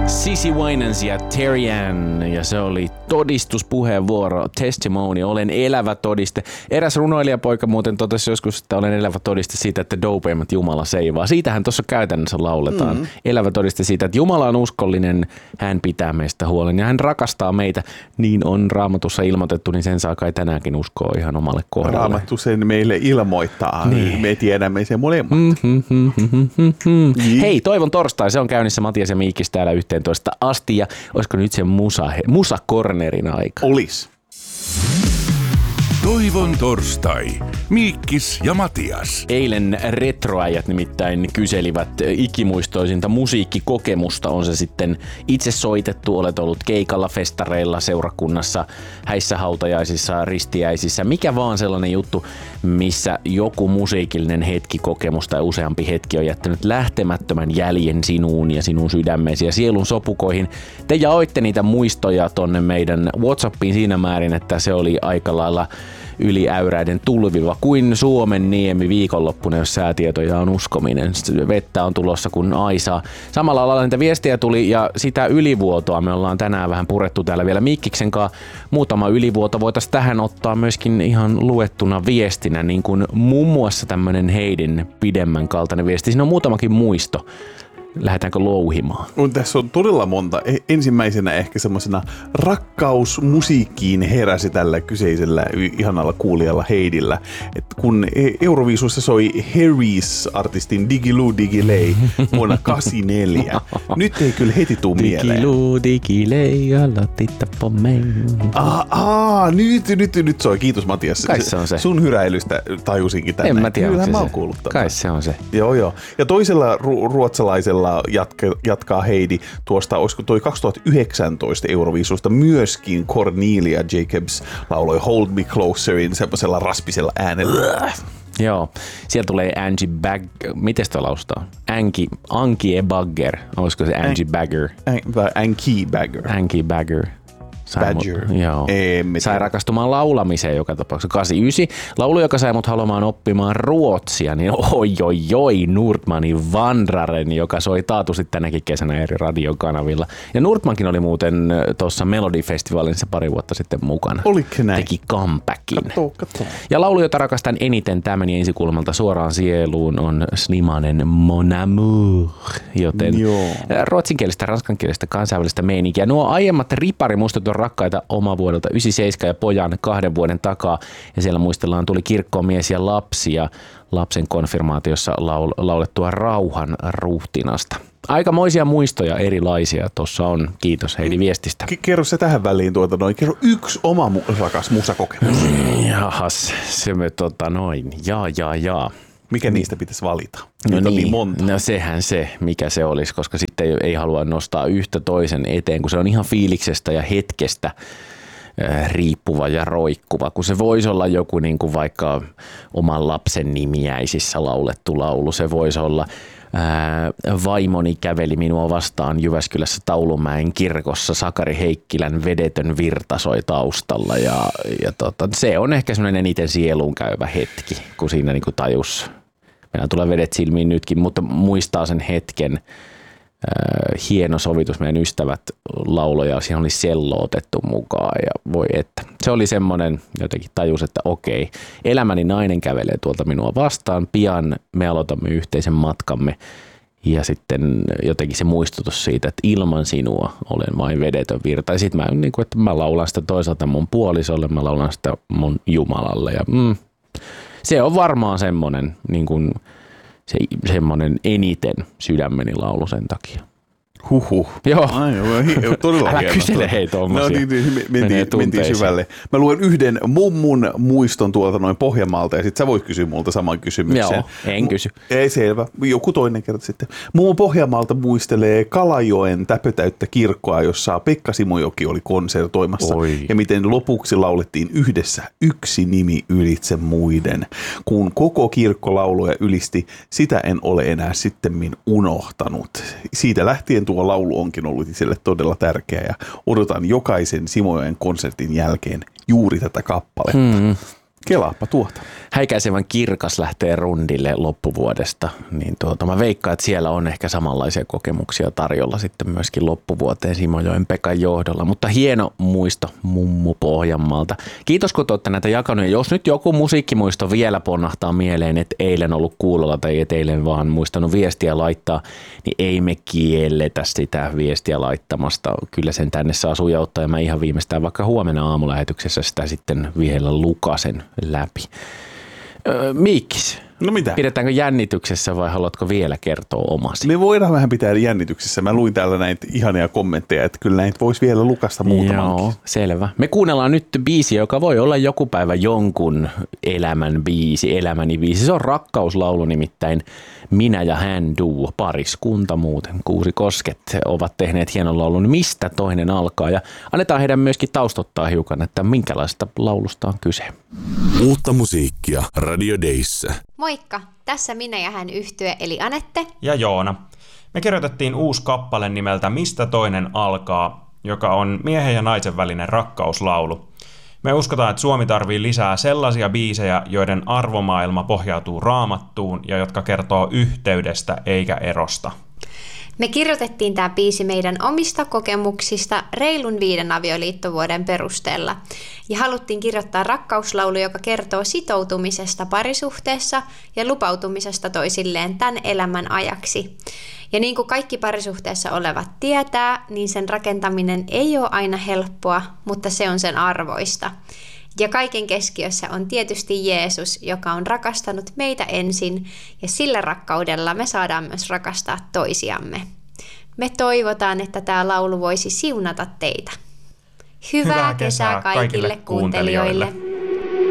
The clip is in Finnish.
Sissy Winans ja Terry Ann, ja se oli todistuspuheenvuoro, testimony, olen elävä todiste. Eräs runoilijapoika muuten totesi joskus, että olen elävä todiste siitä, että dopeimmat Jumala seivaa. Siitähän tuossa käytännössä lauletaan. Elävä todiste siitä, että Jumala on uskollinen, hän pitää meistä huolen ja hän rakastaa meitä. Niin on Raamatussa ilmoitettu, niin sen saa kai tänäänkin uskoa ihan omalle kohdalle. Raamattu sen meille ilmoittaa, niin. Me tiedämme sen molemmat. Hei, toivon torstai, se on käynnissä Matias ja Miikis täällä 11 asti ja olisiko nyt se musakornerin aika? Olis. Toivon torstai. Miikkis ja Matias. Eilen retroäijät nimittäin kyselivät ikimuistoisinta musiikkikokemusta. On se sitten itse soitettu, olet ollut keikalla, festareilla, seurakunnassa, häissähautajaisissa, ristiäisissä. Mikä vaan sellainen juttu, missä joku musiikillinen hetki, kokemus tai useampi hetki on jättänyt lähtemättömän jäljen sinuun ja sinun sydämeesi ja sielun sopukoihin. Te jaoitte niitä muistoja tonne meidän WhatsAppiin siinä määrin, että se oli aika lailla yli äyräiden tulvilla kuin Suomen niemi viikonloppuna, jos säätietoja on uskominen. Vettä on tulossa kuin aisaa. Samalla lailla niitä viestiä tuli ja sitä ylivuotoa me ollaan tänään vähän purettu täällä vielä Mikkiksen kanssa. Muutama ylivuoto voitaisiin tähän ottaa myöskin ihan luettuna viestinä, niin kuin muun muassa tämmönen Heidin pidemmän kaltainen viesti. Siinä on muutamakin muisto. Lähdetäänkö louhimaan? Tässä on todella monta. Ensimmäisenä ehkä semmoisena rakkaus musiikkiin heräsi tällä kyseisellä ihanalla kuulijalla Heidillä. Et kun Euroviisussa soi Harrys-artistin Digiloo Digiley vuonna 84. Nyt ei kyllä heti tuu mieleen. Digiloo Digiley, älä titta på mig. Nyt soi. Kiitos Matias. Kai se on se. Sun hyräilystä tajusinkin tänne. En mä tiedä, kyllä mä se oon kuullut tämän. Kai se on se. Joo. Ja toisella ruotsalaisella jatkaa Heidi tuosta, olisiko toi 2019 Euroviisusta myöskin Cornelia Jacobs lauloi Hold Me Closerin semmoisella raspisella äänellä. Joo, siellä tulee Angie Bagger. Miten sitä laustaa? Ankie Bagger. Olisiko se Angie Bagger? Ankie Bagger. Sai rakastumaan laulamiseen joka tapauksessa. 89. Laulu, joka sai mut haluamaan oppimaan ruotsia, niin oi, Nordmanin Vandraren, joka soi taatusti tänäkin kesänä eri radiokanavilla. Ja Nordmankin oli muuten tuossa Melodifestivalissa pari vuotta sitten mukana. Oliko näin? Teki comebackin. Katso. Ja laulu, jota rakastan eniten, tämä meni ensikulmalta suoraan sieluun, on Slimanen Mon Amour, joten ruotsinkielistä, ranskankielistä, kansainvälistä meininkiä. Nuo aiemmat riparimustot on rakkaita oma vuodelta 97 ja pojan 2 vuoden takaa. Ja siellä muistellaan tuli kirkkoon mies ja lapsi ja lapsen konfirmaatiossa laulettua rauhan ruhtinasta. Aikamoisia muistoja erilaisia tuossa on. Kiitos Heidi viestistä. Kerro se tähän väliin kerro yksi oma rakas musakokemus. Jahas, se me jaa. Mikä niistä pitäisi valita? No niin monta. No sehän se, mikä se olisi, koska sitten ei halua nostaa yhtä toisen eteen, kun se on ihan fiiliksestä ja hetkestä riippuva ja roikkuva, kun se voisi olla joku niin kuin vaikka oman lapsen nimiäisissä laulettu laulu, se voisi olla vaimoni käveli minua vastaan Jyväskylässä Taulumäen kirkossa, Sakari Heikkilän Vedetön virta soi taustalla ja se on ehkä semmoinen eniten sieluun käyvä hetki, kun siinä niin kuin tajus. Meillä tulee vedet silmiin nytkin, mutta muistaa sen hetken. Hieno sovitus, meidän ystävät lauloja, siihen oli sello otettu mukaan ja voi että. Se oli semmoinen, jotenkin tajus, että okei, elämäni nainen kävelee tuolta minua vastaan, pian me aloitamme yhteisen matkamme ja sitten jotenkin se muistutus siitä, että ilman sinua olen vain vedetön virta. Ja sitten mä laulan sitä toisaalta mun puolisolle, mä laulan sitä mun Jumalalle ja se on varmaan semmoinen niin kuin semmoinen eniten sydämeni laulu sen takia. Huhhuh. Joo. Todella älä hieno. kysele hei tommosia. Mentiin syvälle. Mä luen yhden mummun muiston tuolta noin Pohjanmaalta ja sit sä voit kysyä multa saman kysymyksen. Joo, en kysy. Ei selvä. Joku toinen kerta sitten. Mummu Pohjanmaalta muistelee Kalajoen täpötäyttä kirkkoa, jossa Pekka Simojoki oli konsertoimassa. Oi. Ja miten lopuksi laulettiin yhdessä yksi nimi ylitse muiden. Kun koko kirkko lauluja ylisti, sitä en ole enää sittemmin unohtanut. Siitä lähtien tuo laulu onkin ollut itselle todella tärkeä ja odotan jokaisen Simojoen konsertin jälkeen juuri tätä kappaletta. Kelaappa tuota. Häikäisevän kirkas lähtee rundille loppuvuodesta, niin mä veikkaan, että siellä on ehkä samanlaisia kokemuksia tarjolla sitten myöskin loppuvuoteen Simojoen Pekan johdolla, mutta hieno muisto mummu Pohjanmaalta. Kiitos kun te olette näitä jakanut, ja jos nyt joku musiikkimuisto vielä ponnahtaa mieleen, että eilen ollut kuulolla tai et eilen vaan muistanut viestiä laittaa, niin ei me kielletä sitä viestiä laittamasta. Kyllä sen tänne saa sujauttaa, ja mä ihan viimeistään vaikka huomenna aamulähetyksessä sitä sitten vielä lukasen läpi. Miikkis, No mitä? pidetäänkö jännityksessä vai haluatko vielä kertoa omasi? Me voidaan vähän pitää jännityksessä. Mä luin täällä näitä ihania kommentteja, että kyllä näitä voisi vielä lukasta muutamankin. Joo, selvä. Me kuunnellaan nyt biisi, joka voi olla joku päivä jonkun elämän biisi, elämäni biisi. Se on rakkauslaulu, nimittäin Minä ja hän duo, pariskunta muuten. Kuusi Kosket ovat tehneet hienon laulun, mistä toinen alkaa. Ja annetaan heidän myöskin taustottaa hiukan, että minkälaista laulusta on kyse. Uutta musiikkia Radio Dayssä. Moikka! Tässä minä ja hän yhtye eli Anette. Ja Joona. Me kirjoitettiin uusi kappale nimeltä Mistä toinen alkaa, joka on miehen ja naisen välinen rakkauslaulu. Me uskotaan, että Suomi tarvii lisää sellaisia biisejä, joiden arvomaailma pohjautuu Raamattuun ja jotka kertoo yhteydestä eikä erosta. Me kirjoitettiin tämä biisi meidän omista kokemuksista reilun 5 avioliittovuoden perusteella. Ja haluttiin kirjoittaa rakkauslaulu, joka kertoo sitoutumisesta parisuhteessa ja lupautumisesta toisilleen tämän elämän ajaksi. Ja niin kuin kaikki parisuhteessa olevat tietää, niin sen rakentaminen ei ole aina helppoa, mutta se on sen arvoista. Ja kaiken keskiössä on tietysti Jeesus, joka on rakastanut meitä ensin, ja sillä rakkaudella me saadaan myös rakastaa toisiamme. Me toivotaan, että tämä laulu voisi siunata teitä. Hyvää kesää kaikille kuuntelijoille!